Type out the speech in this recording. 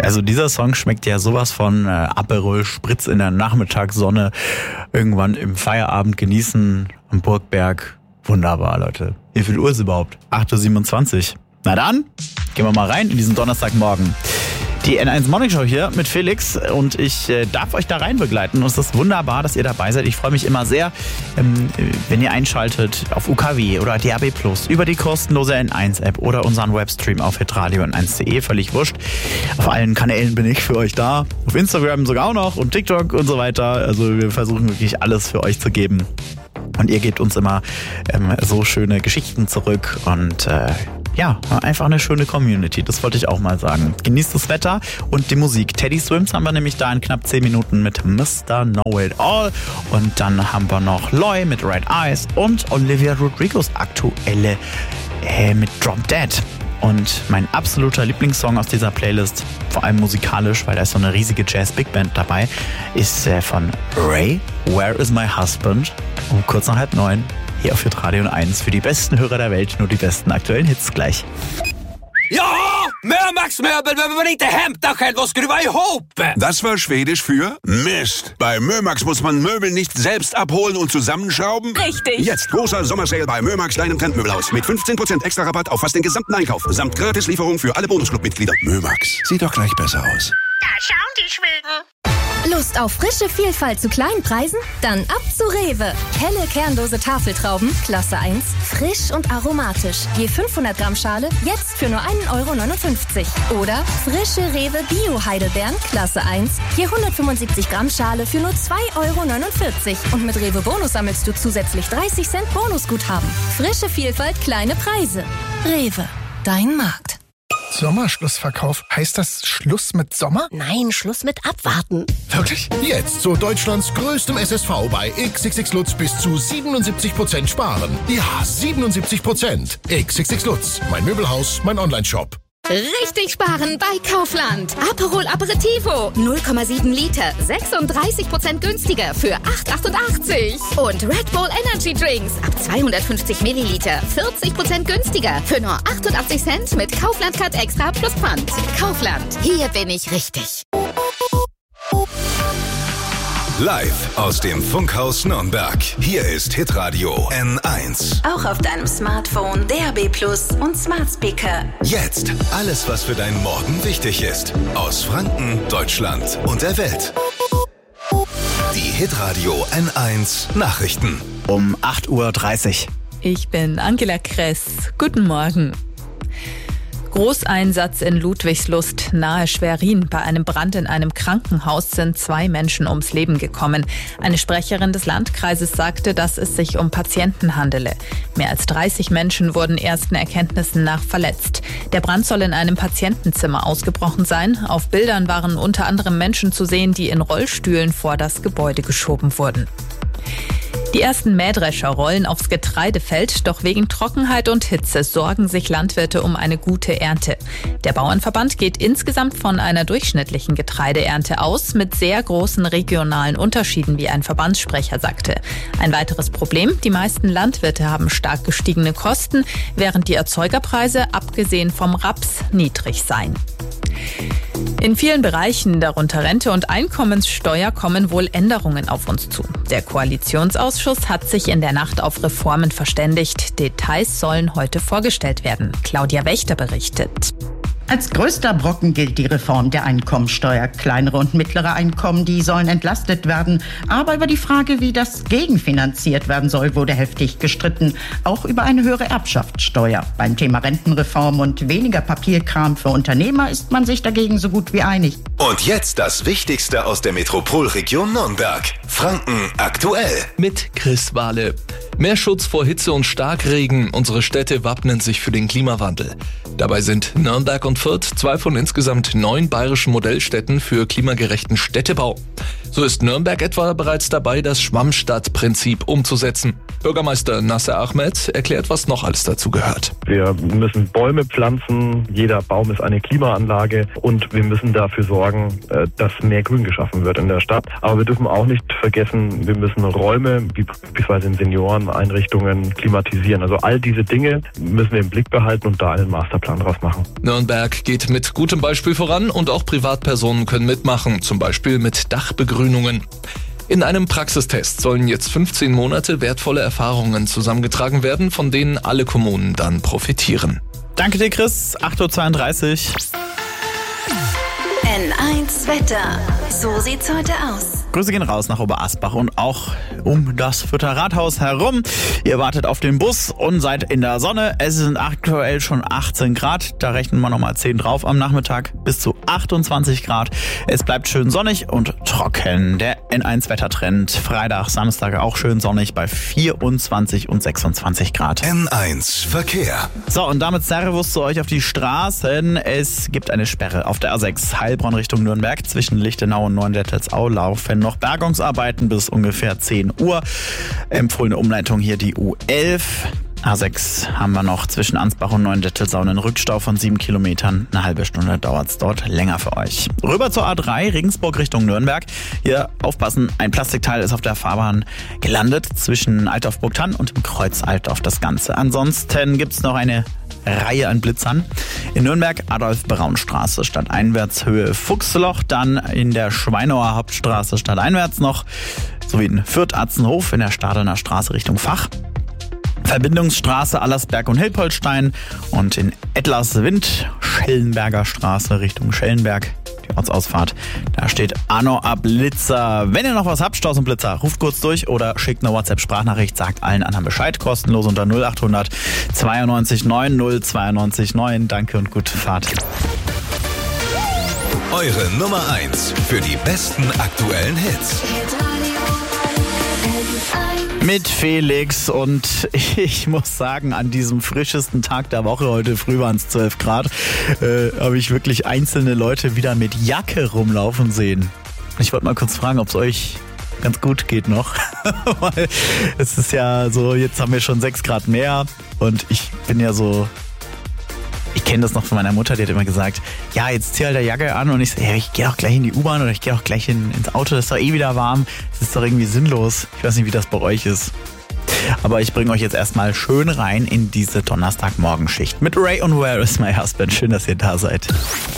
Also dieser Song schmeckt ja sowas von Aperol Spritz in der Nachmittagssonne. Irgendwann im Feierabend genießen am Burgberg. Wunderbar, Leute. Wie viel Uhr ist überhaupt? 8.27 Uhr. Na dann, gehen wir mal rein in diesen Donnerstagmorgen. Die N1 Morning Show hier mit Felix und ich darf euch da rein begleiten. Und es ist wunderbar, dass ihr dabei seid. Ich freue mich immer sehr, wenn ihr einschaltet auf UKW oder DAB+, über die kostenlose N1-App oder unseren Webstream auf hitradio n1.de. Völlig wurscht. Auf allen Kanälen bin ich für euch da. Auf Instagram sogar auch noch und TikTok und so weiter. Also wir versuchen wirklich alles für euch zu geben. Und ihr gebt uns immer so schöne Geschichten zurück und ja, einfach eine schöne Community, das wollte ich auch mal sagen. Genießt das Wetter und die Musik. Teddy Swims haben wir nämlich da in knapp 10 Minuten mit Mr. Know It All. Und dann haben wir noch Loy mit Red Eyes und Olivia Rodrigos aktuelle mit Drop Dead. Und mein absoluter Lieblingssong aus dieser Playlist, vor allem musikalisch, weil da ist so eine riesige Jazz-Big-Band dabei, ist von Ray, Where is my husband? Um kurz nach 8:30 hier auf hitradio 1 für die besten Hörer der Welt, nur die besten aktuellen Hits gleich. Ja, Mömax Möbel, wenn man nicht Hemdach was skruva ihop. Das war Schwedisch für Mist. Bei Mömax muss man Möbel nicht selbst abholen und zusammenschrauben. Richtig. Jetzt großer Sommersale bei Mömax, deinem Trendmöbelhaus. Mit 15% extra Rabatt auf fast den gesamten Einkauf. Samt Gratislieferung für alle Bonusclub-Mitglieder. Mömax, sieht doch gleich besser aus. Da schauen die Schweden. Lust auf frische Vielfalt zu kleinen Preisen? Dann ab zu Rewe. Helle kernlose Tafeltrauben, Klasse 1, frisch und aromatisch. Je 500 Gramm Schale, jetzt für nur 1,59 €. Oder frische Rewe Bio-Heidelbeeren, Klasse 1, je 175 Gramm Schale für nur 2,49 €. Und mit Rewe Bonus sammelst du zusätzlich 30 Cent Bonusguthaben. Frische Vielfalt, kleine Preise. Rewe, dein Markt. Sommerschlussverkauf. Heißt das Schluss mit Sommer? Nein, Schluss mit Abwarten. Wirklich? Jetzt zu Deutschlands größtem SSV bei XXX Lutz bis zu 77% sparen. Ja, 77%. XXX Lutz. Mein Möbelhaus, mein Onlineshop. Richtig sparen bei Kaufland. Aperol Aperitivo 0,7 Liter, 36% günstiger für 8,88. Und Red Bull Energy Drinks ab 250 Milliliter, 40% günstiger für nur 88 Cent mit Kaufland Card Extra plus Pfand. Kaufland, hier bin ich richtig. Live aus dem Funkhaus Nürnberg. Hier ist Hitradio N1. Auch auf deinem Smartphone, DAB+ und Smart Speaker. Jetzt alles, was für deinen Morgen wichtig ist. Aus Franken, Deutschland und der Welt. Die Hitradio N1 Nachrichten. Um 8:30 Uhr. Ich bin Angela Kress. Guten Morgen. Großeinsatz in Ludwigslust nahe Schwerin. Bei einem Brand in einem Krankenhaus sind 2 Menschen ums Leben gekommen. Eine Sprecherin des Landkreises sagte, dass es sich um Patienten handele. Mehr als 30 Menschen wurden ersten Erkenntnissen nach verletzt. Der Brand soll in einem Patientenzimmer ausgebrochen sein. Auf Bildern waren unter anderem Menschen zu sehen, die in Rollstühlen vor das Gebäude geschoben wurden. Die ersten Mähdrescher rollen aufs Getreidefeld, doch wegen Trockenheit und Hitze sorgen sich Landwirte um eine gute Ernte. Der Bauernverband geht insgesamt von einer durchschnittlichen Getreideernte aus, mit sehr großen regionalen Unterschieden, wie ein Verbandssprecher sagte. Ein weiteres Problem: Die meisten Landwirte haben stark gestiegene Kosten, während die Erzeugerpreise, abgesehen vom Raps, niedrig seien. In vielen Bereichen, darunter Rente und Einkommenssteuer, kommen wohl Änderungen auf uns zu. Der Koalitionsausschuss hat sich in der Nacht auf Reformen verständigt. Details sollen heute vorgestellt werden. Claudia Wächter berichtet. Als größter Brocken gilt die Reform der Einkommensteuer. Kleinere und mittlere Einkommen, die sollen entlastet werden. Aber über die Frage, wie das gegenfinanziert werden soll, wurde heftig gestritten. Auch über eine höhere Erbschaftssteuer. Beim Thema Rentenreform und weniger Papierkram für Unternehmer ist man sich dagegen so gut wie einig. Und jetzt das Wichtigste aus der Metropolregion Nürnberg. Franken aktuell. Mit Chris Wahle. Mehr Schutz vor Hitze und Starkregen. Unsere Städte wappnen sich für den Klimawandel. Dabei sind Nürnberg und Fürth 2 von insgesamt 9 bayerischen Modellstädten für klimagerechten Städtebau. So ist Nürnberg etwa bereits dabei, das Schwammstadtprinzip umzusetzen. Bürgermeister Nasser Ahmed erklärt, was noch alles dazu gehört. Wir müssen Bäume pflanzen, jeder Baum ist eine Klimaanlage und wir müssen dafür sorgen, sorgen, dass mehr Grün geschaffen wird in der Stadt. Aber wir dürfen auch nicht vergessen, wir müssen Räume, wie beispielsweise in Senioreneinrichtungen, klimatisieren. Also all diese Dinge müssen wir im Blick behalten und da einen Masterplan draus machen. Nürnberg geht mit gutem Beispiel voran und auch Privatpersonen können mitmachen, zum Beispiel mit Dachbegrünungen. In einem Praxistest sollen jetzt 15 Monate wertvolle Erfahrungen zusammengetragen werden, von denen alle Kommunen dann profitieren. Danke dir, Chris. 8.32 Uhr. N1 Wetter. So sieht's heute aus. Grüße gehen raus nach Oberasbach und auch um das Fürther Rathaus herum. Ihr wartet auf den Bus und seid in der Sonne. Es sind aktuell schon 18 Grad. Da rechnen wir nochmal 10 drauf am Nachmittag. Bis zu 28 Grad. Es bleibt schön sonnig und trocken. Der N1 Wettertrend. Freitag, Samstag auch schön sonnig bei 24 und 26 Grad. N1 Verkehr. So, und damit Servus zu euch auf die Straßen. Es gibt eine Sperre auf der A6 Heilbronn Richtung Nürnberg. Zwischen Lichtenau und Neuendettelsau laufen noch Bergungsarbeiten bis ungefähr 10 Uhr. Empfohlene Umleitung hier die U11. A6 haben wir noch zwischen Ansbach und Neuendettelsau einen Rückstau von 7 Kilometern. Eine halbe Stunde dauert es dort länger für euch. Rüber zur A3 Regensburg Richtung Nürnberg. Hier aufpassen, ein Plastikteil ist auf der Fahrbahn gelandet zwischen Altdorf-Burgthann und dem Kreuz Altdorf das Ganze. Ansonsten gibt es noch eine Reihe an Blitzern. In Nürnberg Adolf-Braun-Straße stadteinwärts Höhe Fuchsloch, dann in der Schweinauer Hauptstraße stadteinwärts noch, sowie in Fürth-Atzenhof in der Stadelner Straße Richtung Fach. Verbindungsstraße Allersberg und Hilpoltstein und in Edlerswind Schellenberger Straße Richtung Schellenberg. Die Ortsausfahrt, da steht Anno ab Blitzer. Wenn ihr noch was habt, Staus und Blitzer, ruft kurz durch oder schickt eine WhatsApp-Sprachnachricht, sagt allen anderen Bescheid, kostenlos unter 0800 92 90 92 9. Danke und gute Fahrt. Eure Nummer 1 für die besten aktuellen Hits. Mit Felix und ich muss sagen, an diesem frischesten Tag der Woche, heute früh waren es 12 Grad, habe ich wirklich einzelne Leute wieder mit Jacke rumlaufen sehen. Ich wollte mal kurz fragen, ob es euch ganz gut geht noch, weil es ist ja so, jetzt haben wir schon 6 Grad mehr und ich bin ja so... Ich kenne das noch von meiner Mutter, die hat immer gesagt, ja, jetzt zieh halt der Jacke an und ich so, ja, ich gehe auch gleich in die U-Bahn oder ich gehe auch gleich ins Auto, das ist doch eh wieder warm, das ist doch irgendwie sinnlos. Ich weiß nicht, wie das bei euch ist. Aber ich bringe euch jetzt erstmal schön rein in diese Donnerstagmorgenschicht mit Ray und Where is my husband? Schön, dass ihr da seid.